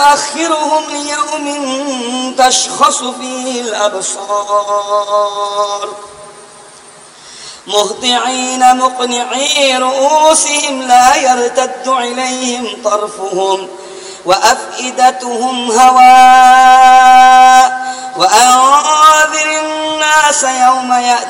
نؤخرهم ليوم تشخص فيه الأبصار مهطعين مقنعي رؤوسهم لا يرتد إليهم طرفهم وأفئدتهم هواء وأنذر الناس يوم يأتي